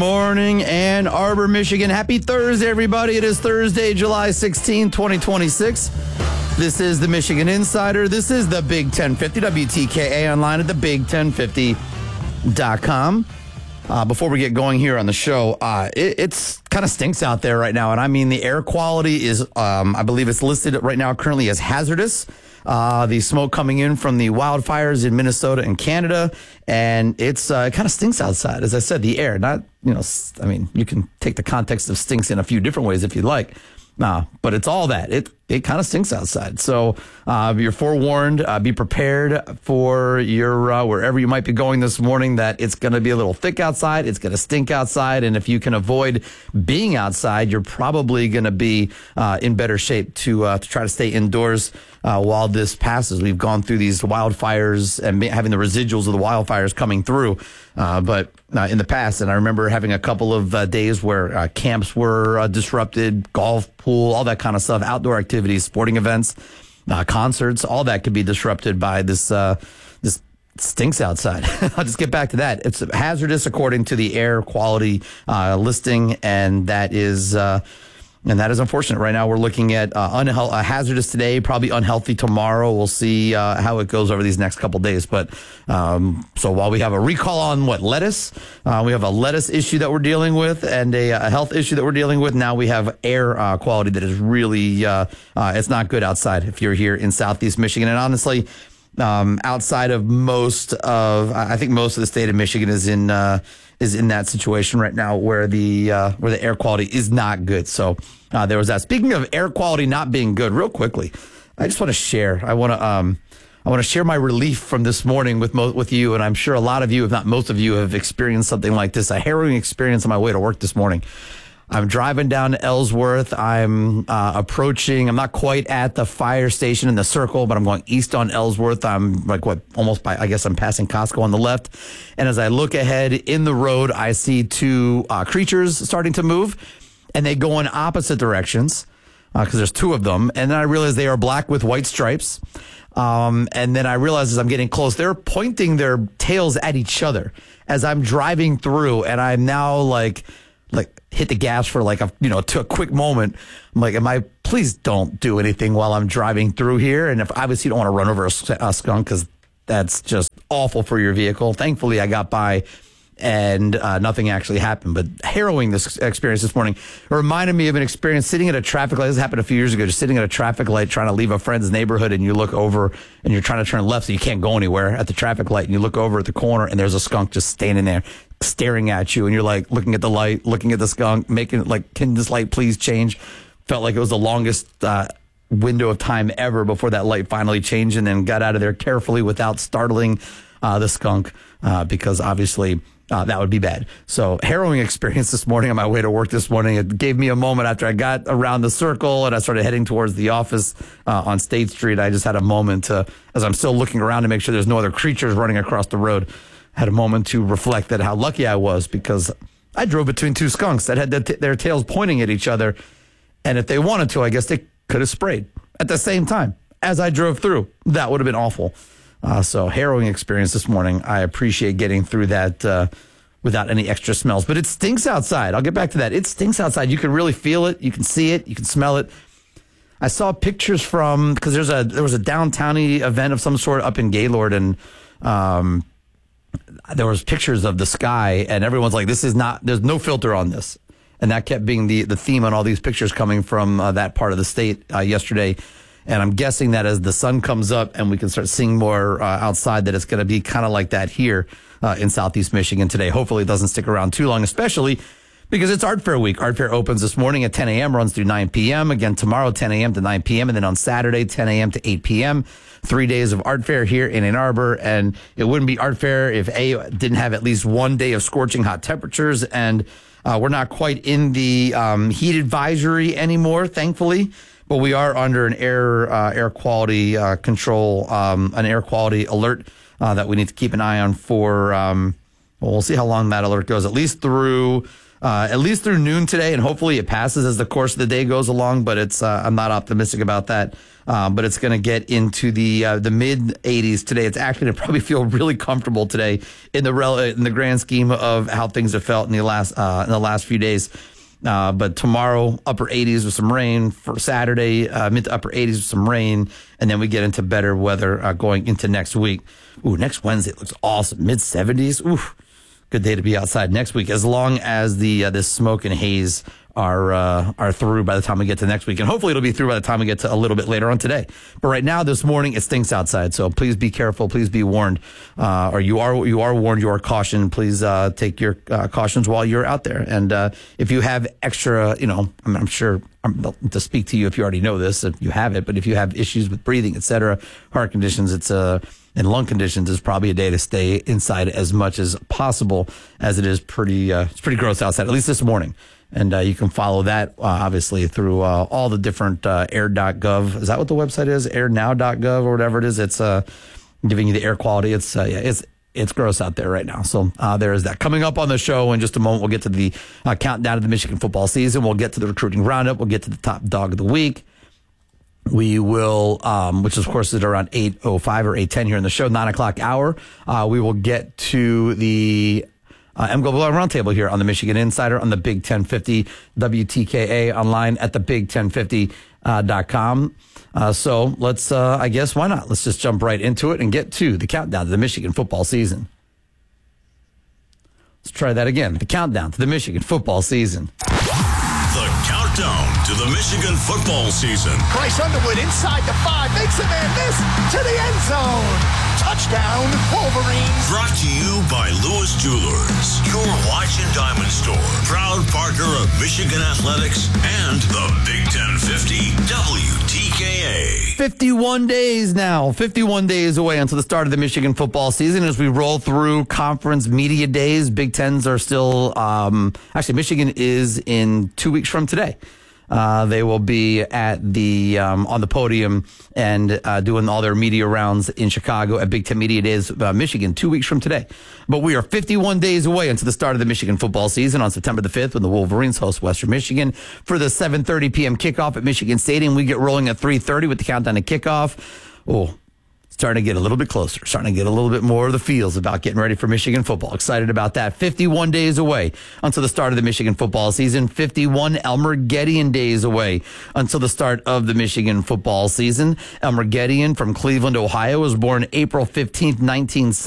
morning, Ann Arbor, Michigan. Happy Thursday, everybody. It is Thursday, July 16, 2026. This is the Michigan Insider. This is the Big 1050, WTKA online at thebig1050.com. Before we get going here on the show, it's kind of stinks out there right now. And I mean, the air quality is, I believe it's listed right now currently as hazardous. The smoke coming in from the wildfires in Minnesota and Canada. And it kind of stinks outside. As I said, the air, not, I mean, you can take the context of stinks in a few different ways if you'd like. But it's all that. It kind of stinks outside. So you're forewarned. Be prepared for your wherever you might be going this morning, that it's going to be a little thick outside. It's going to stink outside. And if you can avoid being outside, you're probably going to be in better shape to try to stay indoors while this passes. We've gone through these wildfires and having the residuals of the wildfires coming through. But in the past, and I remember having a couple of days where camps were disrupted, golf, pool, all that kind of stuff, outdoor activities, sporting events, concerts, all that could be disrupted by this stinks outside. I'll just get back to that. It's hazardous according to the air quality listing, and that is unfortunate. Right now, we're looking at hazardous today, probably unhealthy tomorrow. We'll see how it goes over these next couple days. But so while we have a recall on lettuce, we have a lettuce issue that we're dealing with, and a health issue that we're dealing with. Now we have air quality that is really it's not good outside if you're here in Southeast Michigan. And honestly, outside of I think most of the state of Michigan is in that situation right now where the air quality is not good. So there was that. Speaking of air quality not being good, real quickly, I just want to share. I want to share my relief from this morning with you, and I'm sure a lot of you, if not most of you, have experienced something like this. A harrowing experience on my way to work this morning. I'm driving down to Ellsworth. I'm approaching. I'm not quite at the fire station in the circle, but I'm going east on Ellsworth. I'm almost by, I guess I'm passing Costco on the left. And as I look ahead in the road, I see two creatures starting to move, and they go in opposite directions because there's two of them. And then I realize they are black with white stripes. And then I realize as I'm getting close, they're pointing their tails at each other as I'm driving through, and I'm now hit the gas for to a quick moment. I'm like, please don't do anything while I'm driving through here. And if obviously you don't want to run over a skunk, because that's just awful for your vehicle. Thankfully, I got by and nothing actually happened. But harrowing this experience this morning. It reminded me of an experience sitting at a traffic light. This happened a few years ago, just sitting at a traffic light trying to leave a friend's neighborhood, and you look over and you're trying to turn left so you can't go anywhere at the traffic light, and you look over at the corner and there's a skunk just standing there staring at you, and you're like looking at the light, looking at the skunk, making can this light please change? Felt like it was the longest window of time ever before that light finally changed, and then got out of there carefully without startling the skunk because obviously that would be bad. So harrowing experience this morning on my way to work this morning. It gave me a moment after I got around the circle and I started heading towards the office on State Street. I just had a moment as I'm still looking around to make sure there's no other creatures running across the road, had a moment to reflect at how lucky I was, because I drove between two skunks that had their tails pointing at each other. And if they wanted to, I guess they could have sprayed at the same time as I drove through. That would have been awful. So harrowing experience this morning. I appreciate getting through that without any extra smells. But it stinks outside. I'll get back to that. It stinks outside. You can really feel it. You can see it. You can smell it. I saw pictures because there was a downtowny event of some sort up in Gaylord, and there was pictures of the sky, and everyone's like, there's no filter on this. And that kept being the theme on all these pictures coming from that part of the state yesterday. And I'm guessing that as the sun comes up and we can start seeing more outside, that it's going to be kind of like that here in Southeast Michigan today. Hopefully it doesn't stick around too long, especially because it's Art Fair week. Art Fair opens this morning at 10 a.m., runs through 9 p.m. Again, tomorrow, 10 a.m. to 9 p.m. And then on Saturday, 10 a.m. to 8 p.m. 3 days of Art Fair here in Ann Arbor. And it wouldn't be Art Fair if didn't have at least one day of scorching hot temperatures. And we're not quite in the heat advisory anymore, thankfully. But we are under an air quality control, an air quality alert that we need to keep an eye on for. We'll see how long that alert goes, at least through at least through noon today, and hopefully it passes as the course of the day goes along, but it's I'm not optimistic about that. But it's going to get into the mid 80s today. It's actually going to probably feel really comfortable today in the grand scheme of how things have felt in the last few days. But tomorrow, upper 80s with some rain. For Saturday, mid to upper 80s with some rain. And then we get into better weather going into next week. Ooh, next Wednesday looks awesome. Mid 70s. Ooh, good day to be outside next week, as long as this smoke and haze are through by the time we get to next week. And hopefully it'll be through by the time we get to a little bit later on today. But right now, this morning, it stinks outside. So please be careful. Please be warned. Or you are warned. You are cautioned. Please take your cautions while you're out there. And if you have extra, I'm sure to speak to you if you already know this, if you have it, but if you have issues with breathing, et cetera, heart conditions, and lung conditions, is probably a day to stay inside as much as possible, as it is it's pretty gross outside, at least this morning. And you can follow that, obviously, through all the different air.gov. Is that what the website is? Airnow.gov or whatever it is. It's giving you the air quality. It's gross out there right now. So there is that. Coming up on the show in just a moment, we'll get to the countdown of the Michigan football season. We'll get to the recruiting roundup. We'll get to the top dog of the week. We will, which of course is around 8:05 or 8:10 here in the show, 9 o'clock hour. We will get to the MGO Roundtable here on the Michigan Insider on the Big 1050 WTKA, online at thebig1050.com. So let's, I guess, why not? Let's just jump right into it and get to the countdown to the Michigan football season. Let's try that again. The countdown to the Michigan football season. The countdown to the Michigan football season. Bryce Underwood inside the 5, makes a man miss to the end zone. Touchdown, Wolverines. Brought to you by Lewis Jewelers, your watch and diamond store. Proud partner of Michigan Athletics and the Big 1050 WTKA. 51 days now, 51 days away until the start of the Michigan football season. As we roll through conference media days, Big Tens are still, actually Michigan is in 2 weeks from today. They will be at on the podium and doing all their media rounds in Chicago at Big Ten Media Days, Michigan, 2 weeks from today. But we are 51 days away until the start of the Michigan football season on September the 5th, when the Wolverines host Western Michigan for the 7:30 p.m. kickoff at Michigan Stadium. We get rolling at 3:30 with the countdown to kickoff. Oh, starting to get a little bit closer, starting to get a little bit more of the feels about getting ready for Michigan football. Excited about that. 51 days away until the start of the Michigan football season. 51 Elmer Gedeon days away until the start of the Michigan football season. Elmer Gedeon from Cleveland, Ohio, was born April 15th, 1970.